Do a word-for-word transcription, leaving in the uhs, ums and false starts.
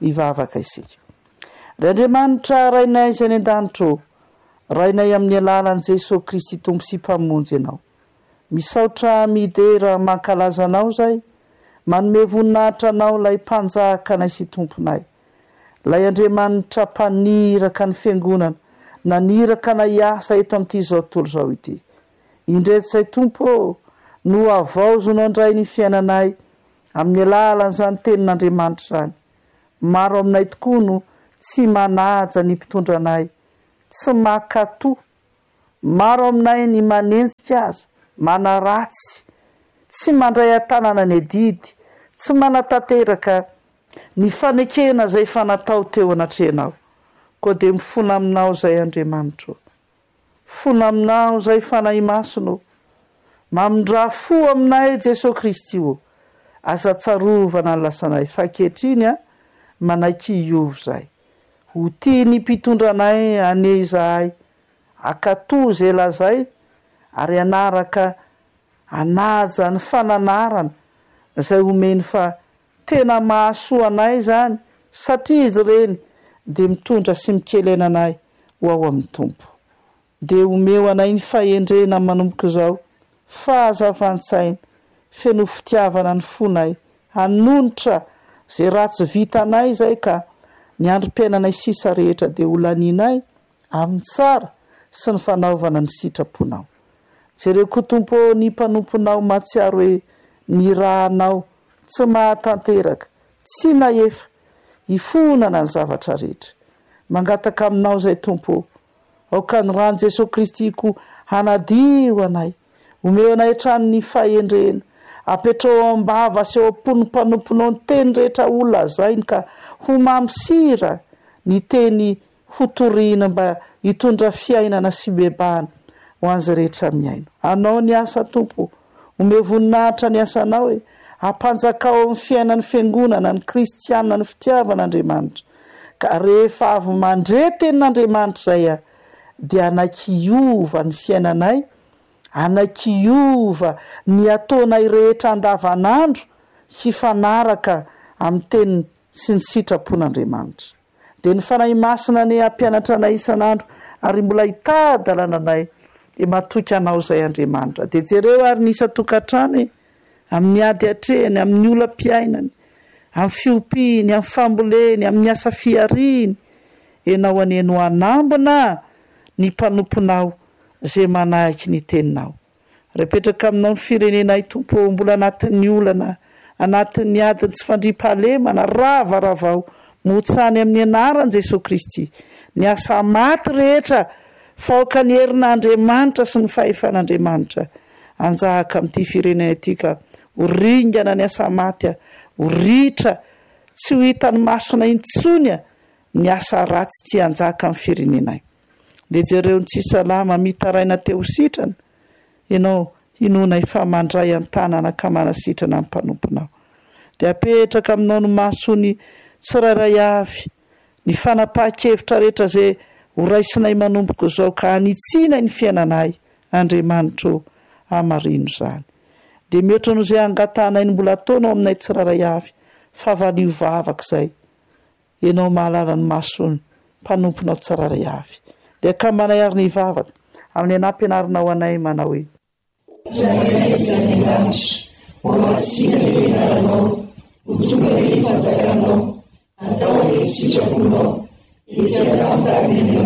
ivavaka isika. Ry Andriamanitra rainay izay ny an-danitro, rainay amin'ny alalan'i Jesosy Kristy tompo sy mpamonjy ianao. Misaotra midera mankalaza anao zay, manome voninahitra anao lay mpanjaka anay sy tomponay. Lay Andriamanitra mpaniraka ny fiangonana, naniraka anay asa eto amin'ity zao tontolo zao ity. Indreto zay tompo, no avaozo no andray ny fiainanay amin'ny alalan'izany tenin'Andriamanitra zany. Maro aminay tokoa no tsy manaja ny mpitondra anay, tsy makato. Maro aminay ny manenjika aza, manaratsy, tsy mandray an-tanana ny adidy, tsy manatanteraka ny fanekena zay fanatao teo anatrehanao. Koa dia mifona aminao zay Andriamanitra. Fona aminao zay fanahy masino. Mamindra fo aminay Jesosy Kristy io. Aza tsarovana ny lasanay fa ankehitriny a manaiky iova zay. Ho tia ny mpitondra anay ane izahay, akato zay lazay, ary anaraka anaja ny fananarana zay omeny fa tena mahasoa anay zany, satria izy reny dia mitondra sy mikelena anay ho ao amin'ny tompo. Dia omeo anay ny fahendrena manomboka izao, fahazavan-tsaina, feno fitiavana ny fonay, hanonitra zay ratsy vita anay zay ka ny androm-piainanay sisa rehetra dia ho laninay amin'ny tsara sy ny fanaovana ny sitraponao. Jereo koa tompo ny mpanomponao mahatsiaro hoe ny rahanao tsy mahatanteraka, tsy naefa hifonana ny zavatra rehetra. Mangataka aminao zay tompo, aoka ny rany Jesosy Kristy ko hanadio anay, omeo anay hatrany ny fahendrena, apetrao ambava sy eo am-pony mpanomponao ny teny rehetra ho lazainy ka ho mamsira ny teny hotoriana mba hitondra fiainana sy bebana ho an'izay rehetra miaino. Anao ny asa tompo, omeo voninahitra ny asanao e, hampanjakao amin'ny fiainan'ny fiangonana ny kristianina ny fitiavan'Andriamanitra. Ka rehefa avy mandre tenin'Andriamanitra zay a, dia anakiova ny fiainanay, anakiova ny ataonay rehetra andavanandro hifanaraka amin'ny teniny sy ny sitrapon'Andriamanitra. Dia ny fanahy masina ny hampianatra anay isanandro ary mbola hitadalana anay dia matoky anao zay Andriamanitra. Dia jereo ary nisa tokantrano amin'ny ady atrehany, amin'ny olam-piainany, amin'ny fiompiany, amin'ny famboleny, amin'ny asa fiariny, ianao aneno anambona ny mpanomponao zay manahiky ny teninao. Repetraka aminao ny firenenay tompo, mbola anatin'ny olana, anatin'ny adiny tsy fandriam-pahalemana, ravaravao motsany amin'ny anaran'i Jesosy Kristy, ny asa maty rehetra faoka ny herin'Andriamanitra sy ny fahefan'Andriamanitra anjahaka amin'ity firenena ity ka ho ringana ny asa maty, ho ritra tsy ho hitany masona intsony ny asa ratsy tsy anjaka amin'ny firenenay. Dia jereo ny tsy salama mitaraina teo sitrana, ianao inona efa mandray an-tanana ka manasitrana amin'ny mpanomponao. Dia apetraka aminao no mahasony tsirairay avy ny fanapahan-kevitra rehetra zay ho raisinay manomboka izao ka hanitsinay ny fiainanay Andriamanitra amarino zany. Dia mihoatra noho izay angatanay ny mbola ataonao aminay tsirairay avy, fahavalio vavaka izay, ianao mahalala ny masony mpanomponao tsirairay avy. Dia ka manay ary ny vavaka amin'ny anam-pianarinao anay manao hoe Rainay izany lanitra, ho masina ny venaranao, ho tonga ny fanjakanao, atao ny sitraponao, izay